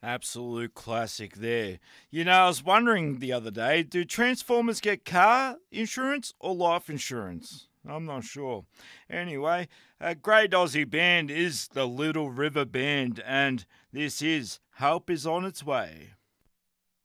Absolute classic there. I was wondering the other day, do Transformers get car insurance or life insurance? I'm not sure. Anyway, a great Aussie band is the Little River Band, and this is Help is on its way.